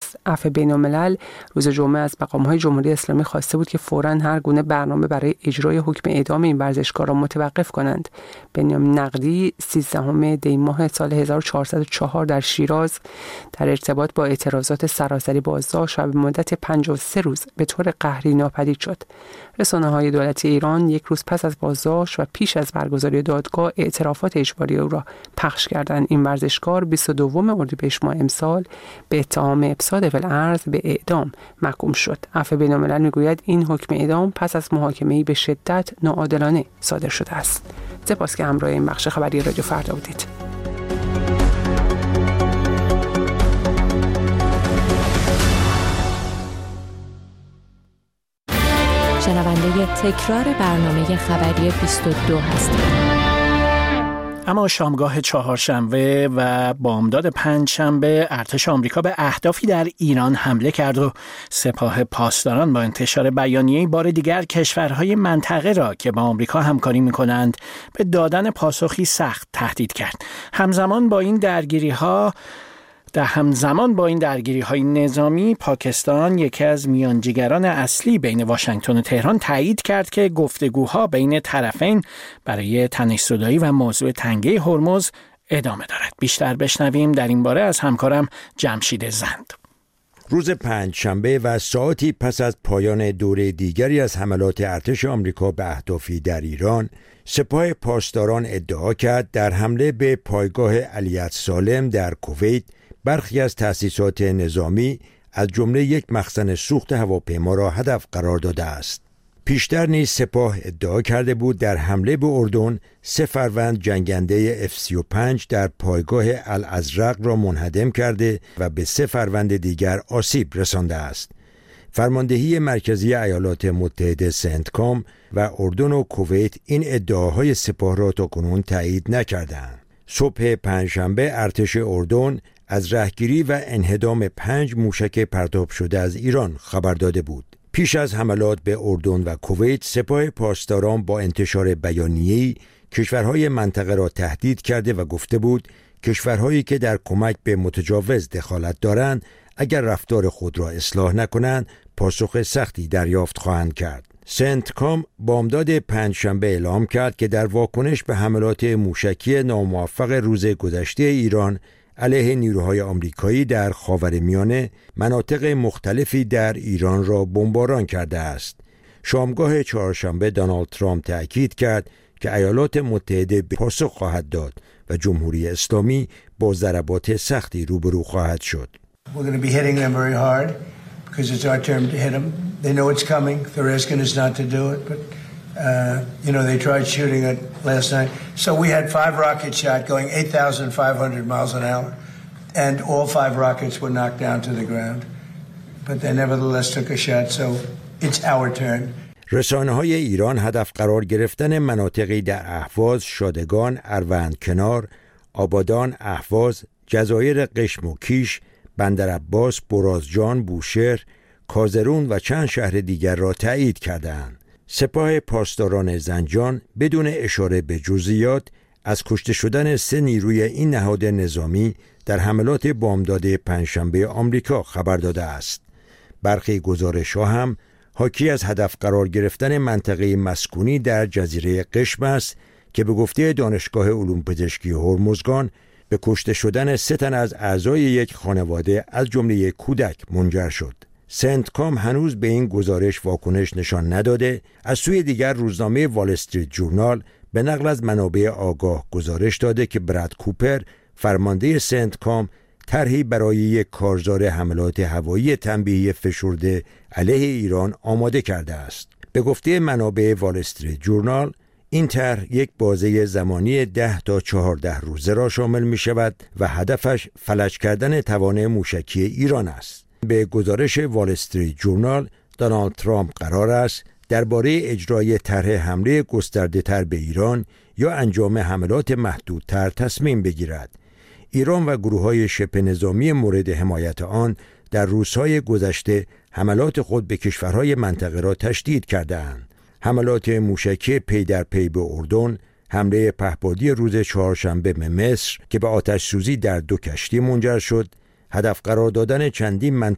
است. عفو بین‌الملل روز جمعه از مقام‌های جمهوری اسلامی خواسته بود که فوراً هر گونه برنامه برای اجرای حکم اعدام این ورزشکار را متوقف کنند. بنیامین نقدی 13 دی ماه سال 1404 در شیراز در ارتباط با اعتراضات سراسری بازداشت و به مدت 53 روز به طور قهری ناپدید شد. رسانه‌های دولتی ایران یک روز پس از بازداشت و پیش از برگزاری دادگاه اعترافات اجباری او را پخش کردند. این ورزشکار 22 اردیبهشت ماه امسال به اتهام افساد فی‌الارض به اعدام محکوم شد. عفو بین‌الملل میگوید این حکم اعدام پس از محاکمه‌ای به شدت ناعادلانه صادر شده است. سپاس که همراه این بخش خبری رادیو فردا بودید. شنونده تکرار برنامه خبری 22 هستید. اما شامگاه چهارشنبه و بامداد پنجشنبه ارتش آمریکا به اهدافی در ایران حمله کرد و سپاه پاسداران با انتشار بیانیه‌ای بار دیگر کشورهای منطقه را که با آمریکا همکاری می‌کنند به دادن پاسخی سخت تهدید کرد. همزمان با این درگیری‌های نظامی، پاکستان یکی از میانجیگران اصلی بین واشنگتن و تهران تایید کرد که گفتگوها بین طرفین برای تنش‌زدایی و موضوع تنگه هرمز ادامه دارد. بیشتر بشنویم در این باره از همکارم جمشید زند. روز پنجشنبه و ساعتی پس از پایان دوره دیگری از حملات ارتش آمریکا به اهدافی در ایران، سپاه پاسداران ادعا کرد در حمله به پایگاه علیت سالم در کویت برخی از تأسیسات نظامی از جمله یک مخزن سوخت هواپیما را هدف قرار داده است. پیشتر نیز سپاه ادعا کرده بود در حمله به اردن 3 فروند جنگنده F-35 در پایگاه الازرق را منهدم کرده و به 3 فروند دیگر آسیب رسانده است. فرماندهی مرکزی ایالات متحده سنتکام و اردن و کویت این ادعاهای سپاه را تاکنون تایید نکردند. صبح پنجشنبه ارتش اردن از رهگیری و انهدام 5 موشک پرتاب شده از ایران خبر داده بود. پیش از حملات به اردن و کویت، سپاه پاسداران با انتشار بیانیه‌ای کشورهای منطقه را تهدید کرده و گفته بود کشورهایی که در کمک به متجاوز دخالت دارند اگر رفتار خود را اصلاح نکنند پاسخ سختی دریافت خواهند کرد. سنتکام بامداد پنجشنبه اعلام کرد که در واکنش به حملات موشکی ناموفق روز گذشته ایران علیه نیروهای آمریکایی در خاورمیانه مناطق مختلفی در ایران را بمباران کرده است. شامگاه چهارشنبه دونالد ترامپ تأکید کرد که ایالات متحده به پاسخ خواهد داد و جمهوری اسلامی با ضربات سختی روبرو خواهد شد. We're going to be hitting them very hard because it's our turn to hit them. They know it's coming. They're asking us not to do it, but they tried shooting it last night. So we had 5 rockets shot going 8,500 miles an hour, and all 5 rockets were knocked down to the ground. But they nevertheless took a shot, so it's our turn. رسانه‌های ایران هدف قرار گرفتن مناطقی در اهواز، شادگان، اروندکنار، آبادان، اهواز، جزایر قشم و کیش، بندرعباس، برازجان، بوشهر، کازرون و چند شهر دیگر را تایید کردند. سپاه پاسداران زنجان بدون اشاره به جزئیات از کشته شدن 3 نیروی این نهاد نظامی در حملات بامداد پنجشنبه آمریکا خبر داده است. برخی گزارش‌ها هم حاکی از هدف قرار گرفتن منطقه مسکونی در جزیره قشم است که به گفته دانشگاه علوم پزشکی هرمزگان به کشته شدن 3 تن از اعضای یک خانواده از جمله یک کودک منجر شد. سنتکام هنوز به این گزارش واکنش نشان نداده. از سوی دیگر روزنامه وال استریت جورنال به نقل از منابع آگاه گزارش داده که براد کوپر فرمانده سنتکام طرحی برای یک کارزار حملات هوایی تنبیهی فشرده علیه ایران آماده کرده است. به گفته منابع وال استریت جورنال این طرح یک بازه زمانی 10 تا 14 روزه را شامل می شود و هدفش فلج کردن توان موشکی ایران است. به گزارش وال استریت جورنال دونالد ترامپ قرار است درباره اجرای طرح حمله گسترده تر به ایران یا انجام حملات محدودتر تصمیم بگیرد. ایران و گروه‌های شبه نظامی مورد حمایت آن در روزهای گذشته حملات خود به کشورهای منطقه را تشدید کرده‌اند. حملات موشکی پی در پی به اردن، حمله پهپادی روز چهارشنبه به مصر که به آتش سوزی در 2 کشتی منجر شد، هدف قرار دادن چندین منطقه